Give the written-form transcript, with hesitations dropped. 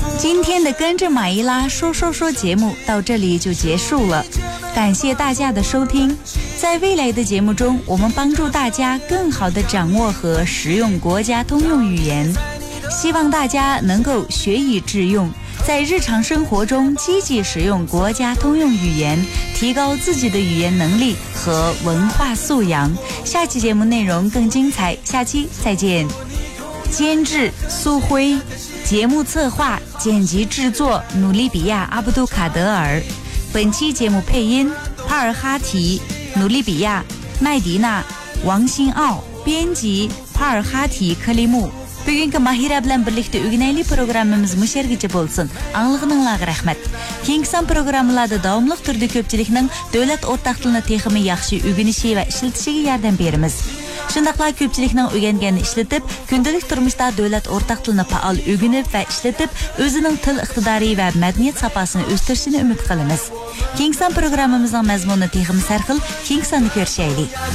今天的跟着马伊拉说节目到这里就结束了，感谢大家的收听。在未来的节目中，我们帮助大家更好地掌握和使用国家通用语言，希望大家能够学以致用，在日常生活中积极使用国家通用语言，提高自己的语言能力和文化素养。下期节目内容更精彩，下期再见。监制苏辉，节目策划剪辑制作努利比亚阿布杜卡德尔，本期节目配音帕尔哈提、努利比亚、麦迪娜、王新奥，编辑帕尔哈提克里木。Bugungi Mahira bilan birlikda o'rganaylik programmamiz mushargicha bo'lsin. Anglig'ingizga rahmat. Keyingi son programmalarda davomli turda ko'pchilikning davlat o'rtaq tilini texmi yaxshi o'rganishi va ishlatishiga yordam beramiz. Shundaqla ko'pchilikning o'rganganini ishlatib, kundalik turmushda davlat o'rtaq tilini faol o'rganib va ishlatib, o'zining til iqtidori va madaniyat safosini o'stirishini umid qilamiz. Keyingi son programmamizning mazmuni texmi sarxil, keyingi sonni ko'rishaylik.